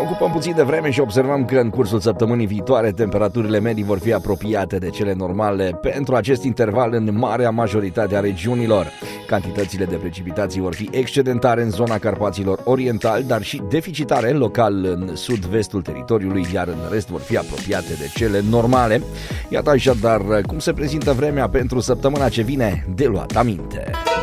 ocupăm puțin de vreme și observăm că în cursul săptămânii viitoare temperaturile medii vor fi apropiate de cele normale pentru acest interval în marea majoritate a regiunilor. Cantitățile de precipitații vor fi excedentare în zona Carpaților Orientali, dar și deficitare local în sud-vestul teritoriului, iar în rest vor fi apropiate de cele normale. Iată așadar cum se prezintă vremea pentru săptămâna ce vine de luat aminte.